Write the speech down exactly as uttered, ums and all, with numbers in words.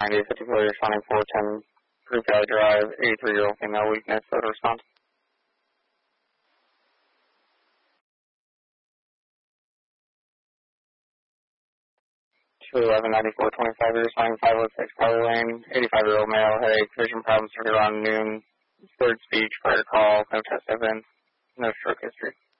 ninety fifty-four, responding four ten, Group Valley Drive, eighty-three-year-old female, weakness, so to respond. two eleven ninety-four twenty-five, responding five oh six Power Lane, eighty-five-year-old male, headache, vision problems started around noon, third speech, prior call, no test evidence, no stroke history.